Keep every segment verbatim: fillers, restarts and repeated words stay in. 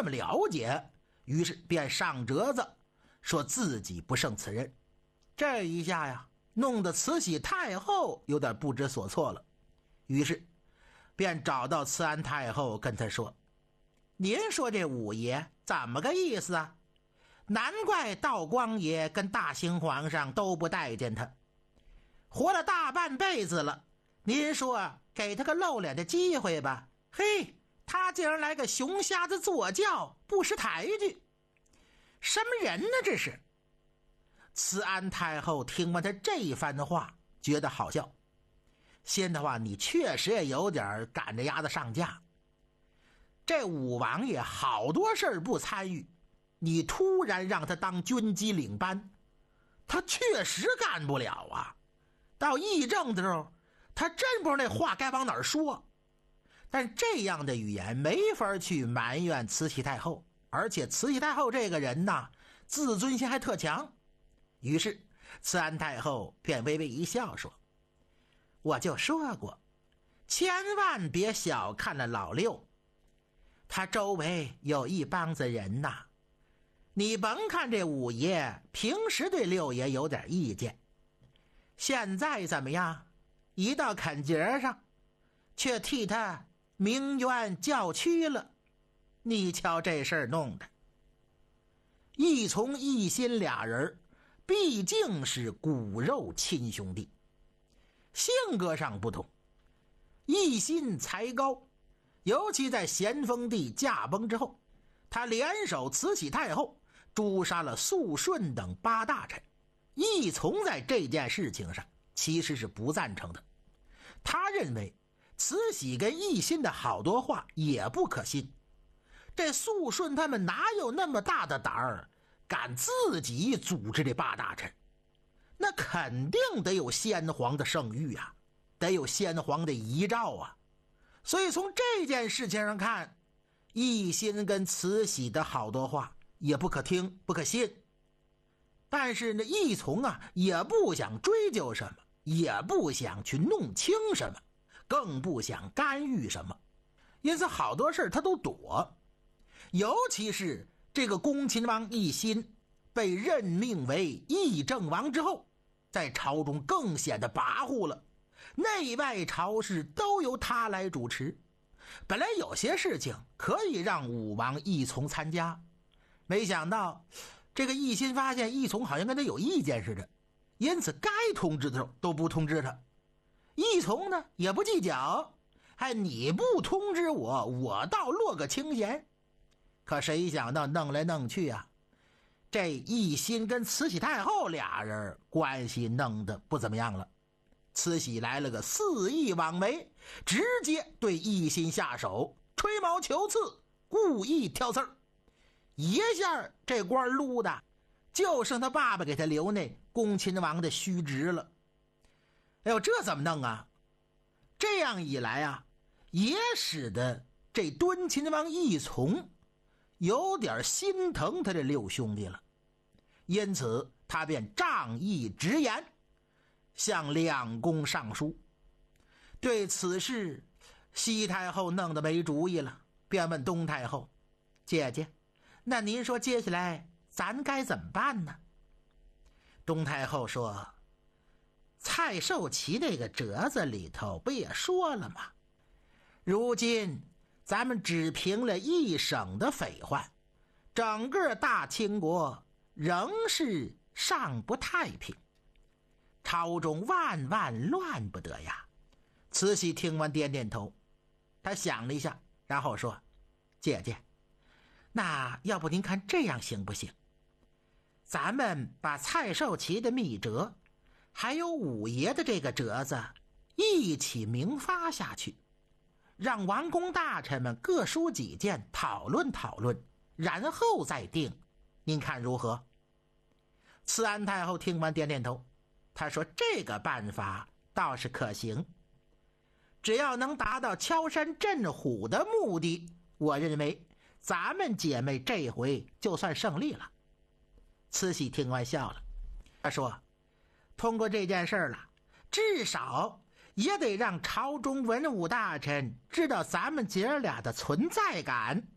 么了解，于是便上折子说自己不胜此人。这一下呀，弄得慈禧太后有点不知所措了，于是便找到慈安太后跟他说：您说这五爷怎么个意思啊？难怪道光爷跟大清皇上都不待见他，活了大半辈子了，您说给他个露脸的机会吧，嘿，他竟然来个熊瞎子坐轿，不识抬举，什么人呢这是？慈安太后听完他这一番话，觉得好笑，心的话你确实也有点赶着鸭子上架。这五王爷好多事儿不参与，你突然让他当军机领班，他确实干不了啊。到议政的时候，他真不知道那话该往哪儿说。但这样的语言没法去埋怨慈禧太后，而且慈禧太后这个人呐，自尊心还特强。于是慈安太后便微微一笑说：我就说过，千万别小看了老六，他周围有一帮子人呐。你甭看这五爷平时对六爷有点意见，现在怎么样，一到坎节上却替他鸣冤叫屈了。你瞧这事儿弄的，义从义心俩人毕竟是骨肉亲兄弟，性格上不同。义心才高，尤其在咸丰帝驾崩之后，他联手慈禧太后诛杀了肃顺等八大臣。义从在这件事情上其实是不赞成的，他认为慈禧跟义心的好多话也不可信。这肃顺他们哪有那么大的胆儿敢自己组织这八大臣？那肯定得有先皇的圣谕啊，得有先皇的遗诏啊。所以从这件事情上看，义心跟慈禧的好多话也不可听不可信。但是呢，义从啊也不想追究什么，也不想去弄清什么，更不想干预什么，因此好多事他都躲。尤其是这个恭亲王奕欣被任命为议政王之后，在朝中更显得跋扈了，内外朝事都由他来主持。本来有些事情可以让武王奕从参加，没想到这个奕欣发现奕从好像跟他有意见似的，因此该通知的时候都不通知他。奕从呢也不计较，还你不通知我，我倒落个清闲。可谁想到弄来弄去啊，这奕欣跟慈禧太后俩人关系弄得不怎么样了。慈禧来了个肆意妄为，直接对奕欣下手，吹毛求疵，故意挑刺儿。一下这官撸的就剩他爸爸给他留那恭亲王的虚职了。哎呦，这怎么弄啊？这样一来啊，也使得这敦亲王奕从有点心疼他这六兄弟了。因此他便仗义直言，向两宫上书。对此事西太后弄得没主意了，便问东太后：姐姐，那您说接下来咱该怎么办呢？东太后说：蔡寿祺那个折子里头不也说了吗？如今咱们只平了一省的匪患，整个大清国仍是尚不太平，朝中万万乱不得呀。慈禧听完点点头，她想了一下，然后说：姐姐，那要不您看这样行不行？咱们把蔡寿祺的密折还有五爷的这个折子一起明发下去，让王公大臣们各抒己见，讨论讨论，然后再定，您看如何？慈安太后听完点点头，她说这个办法倒是可行，只要能达到敲山震虎的目的，我认为咱们姐妹这回就算胜利了。慈禧听完笑了，她说通过这件事了，至少也得让朝中文武大臣知道咱们姐俩的存在感，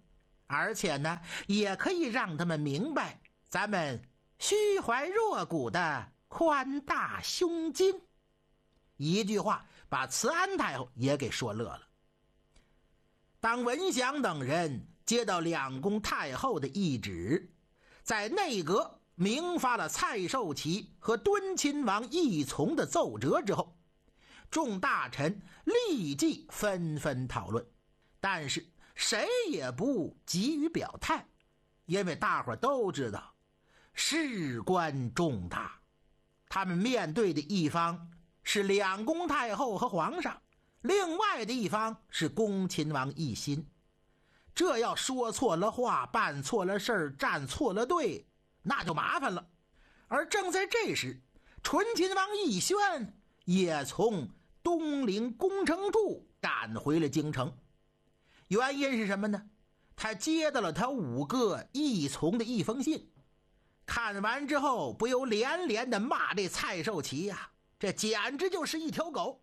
而且呢，也可以让他们明白咱们虚怀若谷的宽大胸襟。一句话把慈安太后也给说乐了。当文祥等人接到两宫太后的懿旨，在内阁明发了蔡寿祺和敦亲王奕从的奏折之后，众大臣立即纷纷讨论，但是谁也不急于表态，因为大伙都知道事关重大。他们面对的一方是两宫太后和皇上，另外的一方是恭亲王奕欣。这要说错了话，办错了事儿，站错了队，那就麻烦了。而正在这时，醇亲王奕轩也从东陵工程处赶回了京城。原因是什么呢？他接到了他五个义从的一封信，看完之后不由连连的骂这蔡寿祺呀、啊，这简直就是一条狗。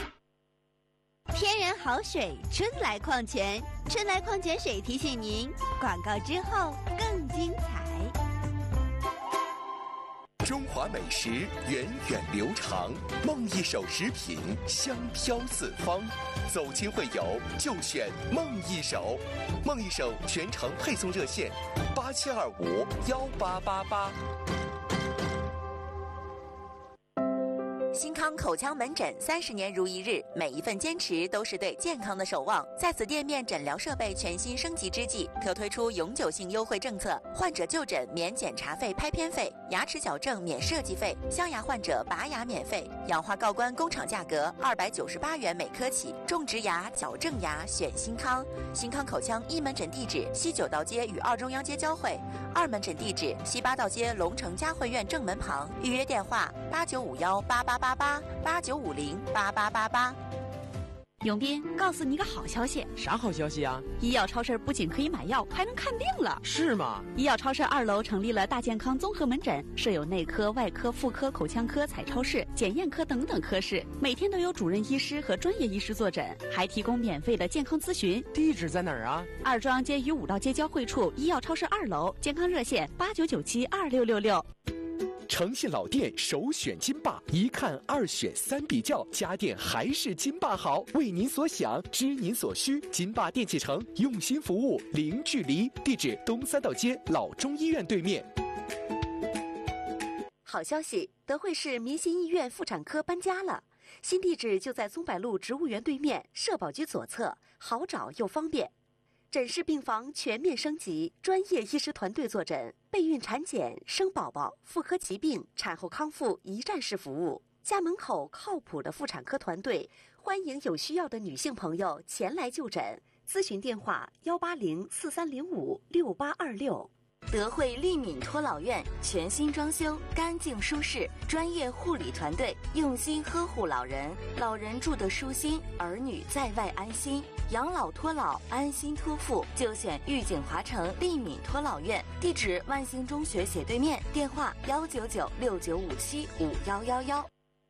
天然好水，春来矿泉，春来矿泉水提醒您，广告之后更精彩。 中华美食源远流长，梦一手食品香飘四方，走亲会友就选梦一手。梦一手全程配送热线：八七二五幺八八八。 新康口腔门诊三十年如一日，每一份坚持都是对健康的守望。在此店面诊疗设备全新升级之际，特推出永久性优惠政策：患者就诊免检查费、拍片费；牙齿矫正免设计费；镶牙患者拔牙免费；氧化锆关工厂价格二百九十八元每颗起。种植牙、矫正牙选新康。新康口腔一门诊地址：西九道街与二中央街交汇；二门诊地址：西八道街龙城嘉汇院正门旁。预约电话：八九五幺八八八八八九五零八八八八。 永斌，告诉你个好消息。 啥好消息啊？ 医药超市不仅可以买药，还能看病了。 是吗？ 医药超市二楼成立了大健康综合门诊，设有内科、外科、妇科、口腔科、彩超室、检验科等等科室，每天都有主任医师和专业医师坐诊，还提供免费的健康咨询。 地址在哪儿啊？ 二中央街与五道街交汇处医药超市二楼，健康热线八九九七二六六六。 诚信老店首选金霸，一看二选三比较，家电还是金霸好。为您所想，知您所需，金霸电器城用心服务，零距离。地址：东三道街老中医院对面。 好消息，德惠市民心医院妇产科搬家了，新地址就在松柏路植物园对面，社保局左侧，好找又方便。诊室病房全面升级，专业医师团队坐诊，备孕产检、生宝宝、妇科疾病、产后康复一站式服务。家门口靠谱的妇产科团队，欢迎有需要的女性朋友前来就诊。咨询电话：幺八零四三零五六八二六。德惠利敏托老院全新装修，干净舒适，专业护理团队用心呵护老人，老人住得舒心，儿女在外安心。养老托老，安心托付，就选御景华城利敏托老院。地址：万兴中学斜对面。电话：幺九九六九五七五幺幺幺。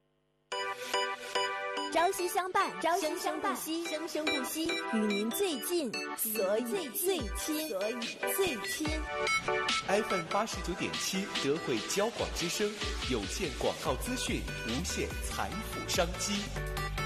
朝夕相伴，生生不息，生生不息，与您最近，所以最亲，所以最亲。 F M 八十九点七，德惠交广之声，有线广告资讯，无限财富商机。